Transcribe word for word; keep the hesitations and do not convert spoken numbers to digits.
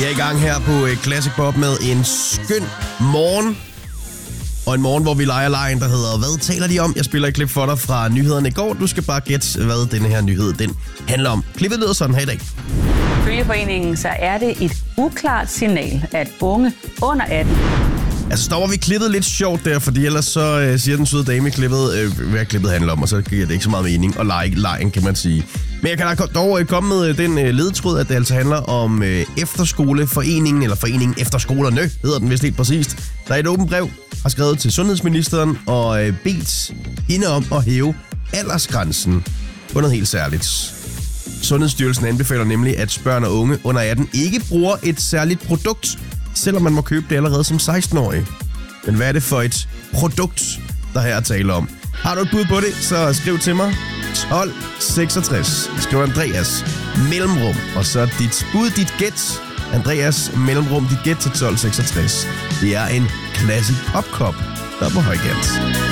Vi er i gang her på Classic Pop med en skøn morgen. Og en morgen, hvor vi leger lejen, der hedder Hvad taler de om? Jeg spiller et klip for dig fra nyhederne i går. Du skal bare gætte, hvad denne her nyhed den handler om. Klippet lyder sådan her i dag. Ifølge foreningen så er det et uklart signal, at unge under atten... Altså stopper vi klippet lidt sjovt der, fordi ellers så øh, siger den søde dame i klippet, øh, hvad klippet handler om, og så giver det ikke så meget mening at lege lejen, kan man sige. Men jeg kan da dog øh, komme med den øh, ledetråd, at det altså handler om øh, Efterskoleforeningen, eller Foreningen Efterskolerne, hedder den vist helt præcist, der i et åbent brev har skrevet til sundhedsministeren og øh, bedt hende om at hæve aldersgrænsen på noget helt særligt. Sundhedsstyrelsen anbefaler nemlig, at børn og unge under atten ikke bruger et særligt produkt, selvom man må købe det allerede som seksten-årig. Men hvad er det for et produkt, der her er tale om? Har du et bud på det, så skriv til mig. tolv seksogtres. Skriv Andreas mellemrum, og så dit bud, dit gæt. Andreas mellemrum, dit gæt til tolv seksogtres. Det er en Classic Pop Cup, der er på højkant.